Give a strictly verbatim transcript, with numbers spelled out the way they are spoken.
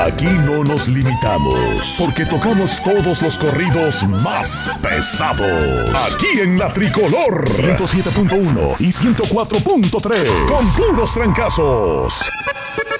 Aquí no nos limitamos, porque tocamos todos los corridos más pesados. Aquí en La Tricolor, ciento siete punto uno y ciento cuatro punto tres, con puros trancazos.